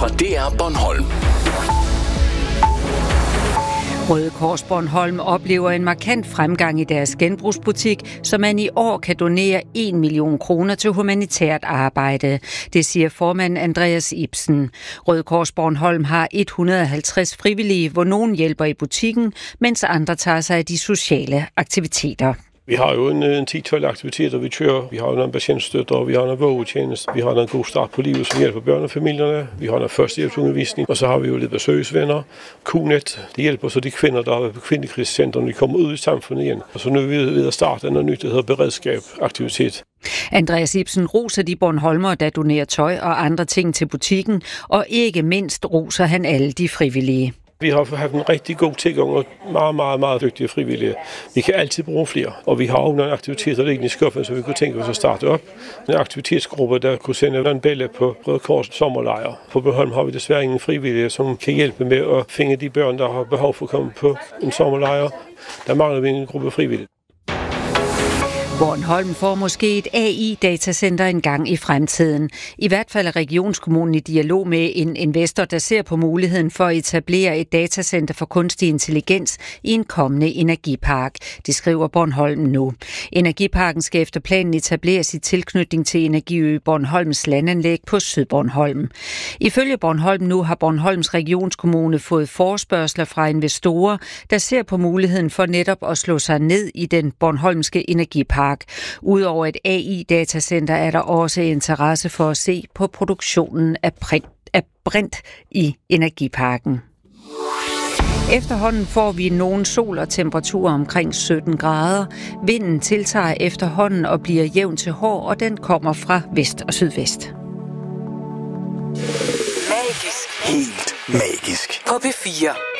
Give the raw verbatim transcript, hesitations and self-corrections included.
fra D R Bornholm. Røde Kors Bornholm oplever en markant fremgang i deres genbrugsbutik, så man i år kan donere en million kroner til humanitært arbejde. Det siger formand Andreas Ibsen. Røde Kors Bornholm har et hundrede og halvtreds frivillige, hvor nogen hjælper i butikken, mens andre tager sig af de sociale aktiviteter. Vi har jo en, en ti til tolv aktiviteter, vi kører. Vi har jo nogle patientstøtter, vi har nogle vågetjeneste, vi har en god start på livet, som hjælper børnefamilierne. Vi har en førstehjælpsundervisning, og så har vi jo lidt besøgsvenner. Q-net, det hjælper så de kvinder, der er på kvindekrisecentrene, de kommer ud i samfundet igen. Og så nu er vi ved at starte noget nyt, der hedder beredskab aktivitet. Andreas Ibsen roser de bornholmere, der donerer tøj og andre ting til butikken, og ikke mindst roser han alle de frivillige. Vi har haft en rigtig god tilgang og meget, meget, meget dygtige frivillige. Vi kan altid bruge flere, og vi har også nogle aktiviteter liggende i skuffen, så vi kunne tænke os at starte op. En aktivitetsgruppe, der kunne sende en bælle på Røde Kors sommerlejr. På Bornholm har vi desværre ingen frivillige, som kan hjælpe med at finde de børn, der har behov for at komme på en sommerlejr. Der mangler vi en gruppe frivillige. Bornholm får måske et A I-datacenter en gang i fremtiden. I hvert fald er regionskommunen i dialog med en investor, der ser på muligheden for at etablere et datacenter for kunstig intelligens i en kommende energipark. Det skriver Bornholm nu. Energiparken skal efter planen etableres i tilknytning til Energiø Bornholms landanlæg på Sydbornholm. Ifølge Bornholm nu har Bornholms regionskommune fået forespørgsler fra investorer, der ser på muligheden for netop at slå sig ned i den bornholmske energipark. Udover et A I-datacenter er der også interesse for at se på produktionen af, print, af brint i energiparken. Efterhånden får vi nogen sol og temperaturer omkring sytten grader. Vinden tiltager efterhånden og bliver jævn til hård, og den kommer fra vest og sydvest. Magisk. Helt magisk. På P fire.